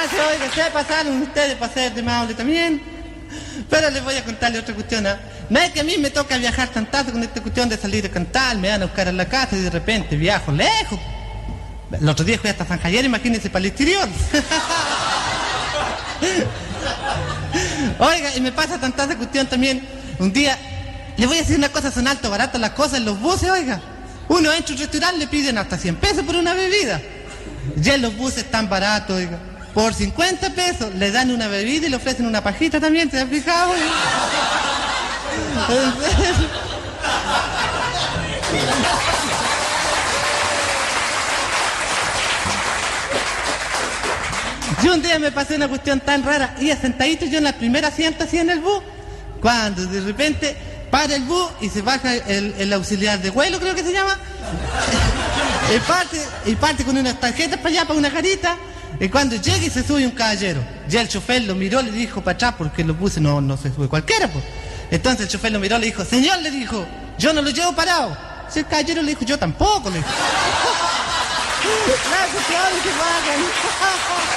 Gracias, oiga, se pasaron ustedes para ser de amable también. Pero les voy a contarle otra cuestión. No es que a mí me toca viajar tantazo con esta cuestión de salir a cantar, me van a buscar a la casa y de repente viajo lejos. El otro día fui hasta San Javier, imagínense, para el exterior. Oiga, y me pasa tanta cuestión también. Un día, le voy a decir una cosa, son alto barato las cosas en los buses, oiga. Uno entra a un restaurante, le piden hasta 100 pesos por una bebida. Ya en los buses están baratos, oiga. Por 50 pesos le dan una bebida y le ofrecen una pajita también, ¿te has fijado? Yo un día me pasé una cuestión tan rara, iba sentadito yo en la primera asiento así en el bus, cuando de repente para el bus y se baja el auxiliar de vuelo, creo que se llama, y parte con unas tarjetas para allá, para una carita, y cuando llega y se sube un caballero, ya el chofer lo miró, le dijo para atrás, porque los buses no se sube cualquiera, pues. Entonces el chofer lo miró, le dijo, señor, le dijo, yo no lo llevo parado. Si el caballero le dijo, yo tampoco, le dijo. Gracias, Claudio, que pagan.